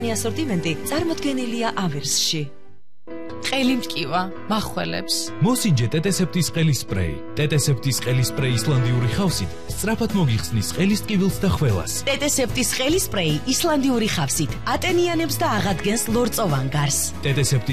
ასორტიმენტი წარმოდგენილია ავერსში. ყელი მტკივა, מחველებს. მოსინჯე ტეტესეპტის ყელის სპრეი. ტეტესეპტის ყელის სპრეი ისლანდიური ხავსით სწრაფად მოგიხსნის ყელის ტკივილს და ხველას. ტეტესეპტის ყელის სპრეი ისლანდიური ხავსით ატენიანებს და აღადგენს ლორწოვან გარს. ტეტესეპტის